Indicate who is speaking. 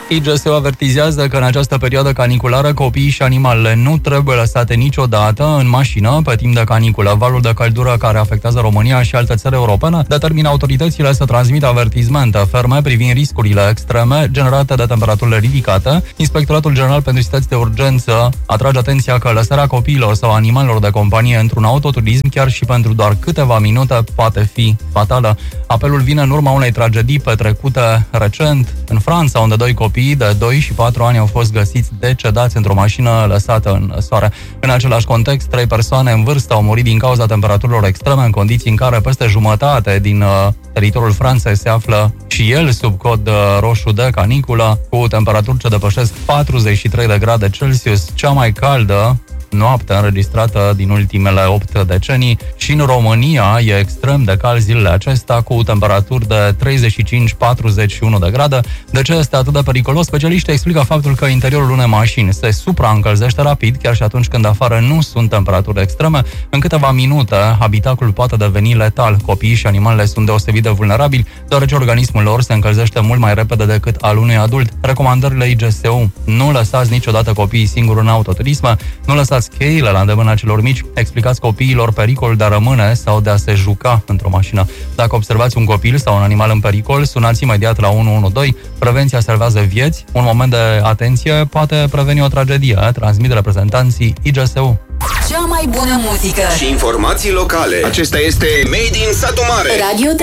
Speaker 1: IGSU avertizează că în această perioadă caniculară copiii și animalele nu trebuie lăsate niciodată în mașină pe timp de caniculă. Valul de căldură care afectează România și alte țări europene determină autoritățile să transmită avertizmente ferme privind riscurile extreme generate de temperaturile ridicate. Inspectoratul General pentru Situații de Urgență atrage atenția că lăsarea copiilor sau animalelor de companie într-un autoturism, chiar și pentru doar câteva minute, poate fi fatală. Apelul vine în urma unei tragedii petrecute recent în Franța, unde 2 copii de 2 și 4 ani au fost găsiți decedați într-o mașină lăsată în soare. În același context, 3 persoane în vârstă au murit din cauza temperaturilor extreme, în condiții în care peste jumătate din teritoriul Franței se află și el sub cod roșu de caniculă, cu temperaturi ce depășesc 43 de grade Celsius, cea mai caldă noapte înregistrată din ultimele 8 decenii. Și în România e extrem de cald zilele acestea, cu temperaturi de 35-41 de grade. De ce este atât de periculos? Specialiștii explică faptul că interiorul unei mașini se supraîncălzește rapid, chiar și atunci când afară nu sunt temperaturi extreme. În câteva minute, habitacul poate deveni letal. Copiii și animalele sunt deosebit de vulnerabili, deoarece organismul lor se încălzește mult mai repede decât al unui adult. Recomandările IGSU: nu lăsați niciodată copiii singuri în autoturisme, nu lăsați cheile la îndemâna celor mici, explicați copiilor pericolul de a rămâne sau de a se juca într-o mașină. Dacă observați un copil sau un animal în pericol, sunați imediat la 112. Prevenția salvează vieți. Un moment de atenție poate preveni o tragedie, transmit reprezentanții IGSU.
Speaker 2: Cea mai bună muzică
Speaker 3: și informații locale. Acesta este Made in Satu Mare.
Speaker 2: Radio